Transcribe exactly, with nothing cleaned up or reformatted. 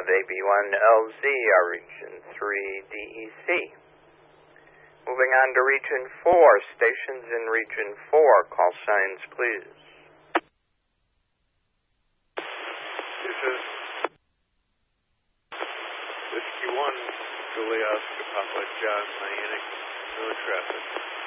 have A B one L Z, our Region three D E C. Moving on to Region four, stations in Region four, call signs please. This is Whiskey one, Julia Oscar Papa John, Miami, no traffic.